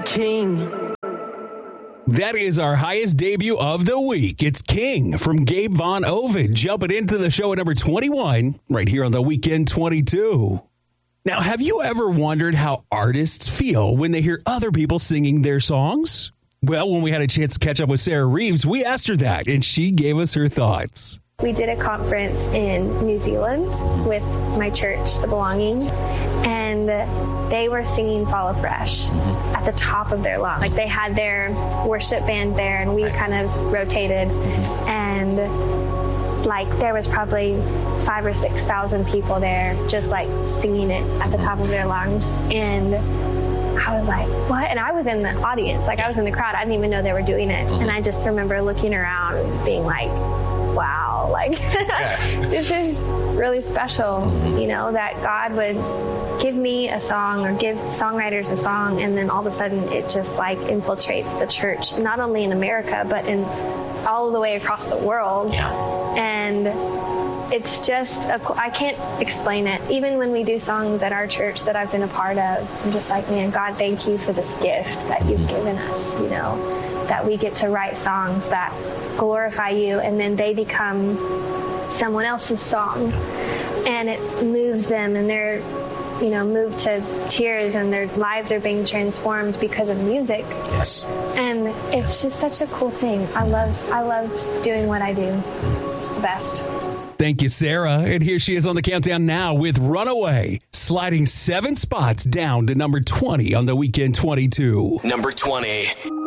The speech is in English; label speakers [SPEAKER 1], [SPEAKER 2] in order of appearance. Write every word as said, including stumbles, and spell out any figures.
[SPEAKER 1] king.
[SPEAKER 2] That is our highest debut of the week. It's King from Gabe Von Ovid, jumping into the show at number twenty-one, right here on the Weekend twenty-two. Now, have you ever wondered how artists feel when they hear other people singing their songs? Well, when we had a chance to catch up with Sarah Reeves, we asked her that, and she gave us her thoughts.
[SPEAKER 3] We did a conference in New Zealand with my church, The Belonging, and they were singing Fall Afresh at the top of their lungs. Like, they had their worship band there, and we kind of rotated, and like there was probably five or six thousand people there just like singing it at the top of their lungs. And I was like, what? And I was in the audience, like I was in the crowd. I didn't even know they were doing it. And I just remember looking around and being like, wow, like this is really special, you know, that God would give me a song or give songwriters a song, and then all of a sudden it just like infiltrates the church, not only in America, but in all the way across the world. Yeah. And it's just, a, I can't explain it. Even when we do songs at our church that I've been a part of, I'm just like, man, God, thank you for this gift that you've given us, you know, that we get to write songs that glorify you, and then they become someone else's song, and it moves them, and they're, you know, moved to tears, and their lives are being transformed because of music.
[SPEAKER 2] Yes.
[SPEAKER 3] And it's just such a cool thing. I love, I love doing what I do. It's the best.
[SPEAKER 2] Thank you, Sarah. And here she is on the countdown now with Runaway, sliding seven spots down to number twenty on the Weekend twenty-two.
[SPEAKER 1] Number twenty.